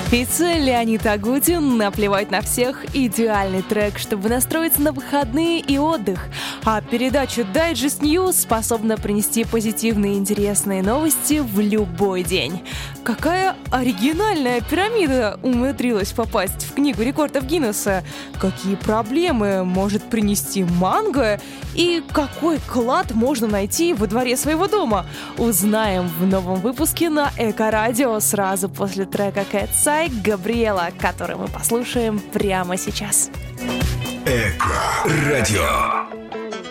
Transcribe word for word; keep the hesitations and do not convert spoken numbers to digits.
Певица Леонид Агутин «Наплевать на всех» — идеальный трек, чтобы настроиться на выходные и отдых. А передача Digest News способна принести позитивные и интересные новости в любой день. Какая оригинальная пирамида умудрилась попасть в книгу рекордов Гиннесса? Какие проблемы может принести манго? И какой клад можно найти во дворе своего дома? Узнаем в новом выпуске на Эко-радио сразу после трека «Кэтсай» Габриэла, который мы послушаем прямо сейчас. Эко-радио.